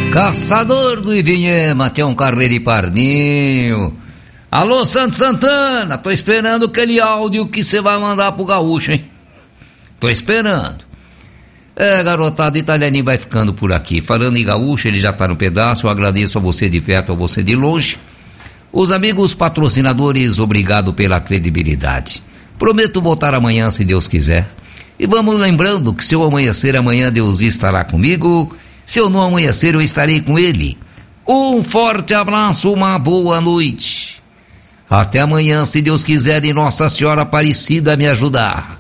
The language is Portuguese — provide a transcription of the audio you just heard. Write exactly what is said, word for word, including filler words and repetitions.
Caçador do Ivinhema, tem um carreiro de pardinho. Alô, Santo Santana, tô esperando aquele áudio que você vai mandar pro gaúcho, hein? Tô esperando. É, garotada, italianinho vai ficando por aqui. Falando em gaúcho, ele já tá no pedaço. Eu agradeço a você de perto, a você de longe. Os amigos patrocinadores, obrigado pela credibilidade. Prometo voltar amanhã, se Deus quiser. E vamos lembrando que se eu amanhecer amanhã, Deus estará comigo. Se eu não amanhecer, eu estarei com ele. Um forte abraço, uma boa noite. Até amanhã, se Deus quiser e Nossa Senhora Aparecida me ajudar.